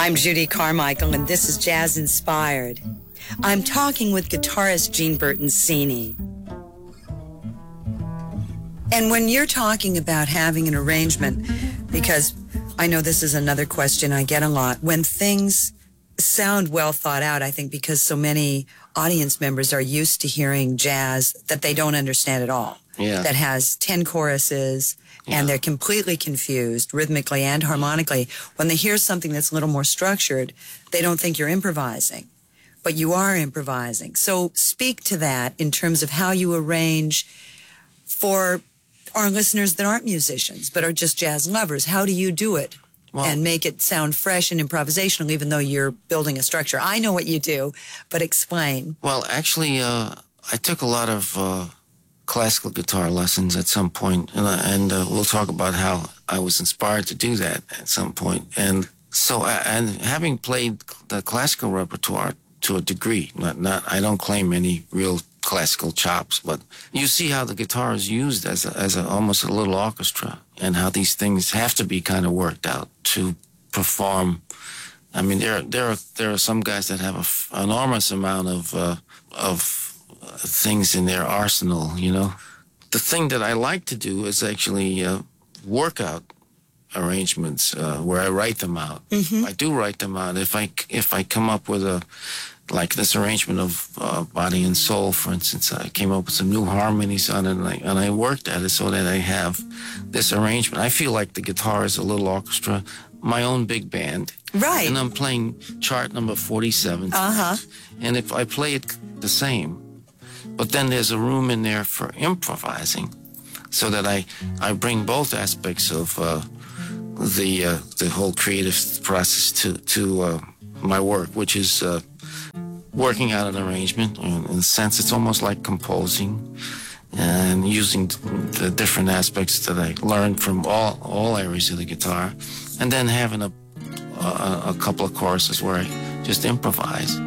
I'm Judy Carmichael, and this is Jazz Inspired. I'm talking with guitarist Gene Bertoncini. And when you're talking about having an arrangement, because I know this is another question I get a lot, when things sound well thought out, I think because so many audience members are used to hearing jazz that they don't understand at all. Yeah. That has 10 choruses, and they're completely confused, rhythmically and harmonically. When they hear something that's a little more structured, they don't think you're improvising, but you are improvising. So speak to that in terms of how you arrange for our listeners that aren't musicians, but are just jazz lovers. How do you do it and make it sound fresh and improvisational, even though you're building a structure? I know what you do, but explain. Well, actually, I took a lot of classical guitar lessons at some point, and we'll talk about how I was inspired to do that at some point. And so, and having played the classical repertoire to a degree, I don't claim any real classical chops, but you see how the guitar is used as almost a little orchestra, and how these things have to be kind of worked out to perform. I mean, there are some guys that have an enormous amount of things in their arsenal, you know. The thing that I like to do is actually workout arrangements where I write them out. Mm-hmm. I do write them out. If I come up with like this arrangement of Body and Soul, for instance, I came up with some new harmonies on it, and I worked at it so that I have this arrangement. I feel like the guitar is a little orchestra, my own big band. Right. And I'm playing chart number 47. Uh-huh. And if I play it the same, but then there's a room in there for improvising, so that I bring both aspects of the whole creative process to my work, which is working out an arrangement. In a sense, it's almost like composing and using the different aspects that I learned from all areas of the guitar, and then having a couple of choruses where I just improvise.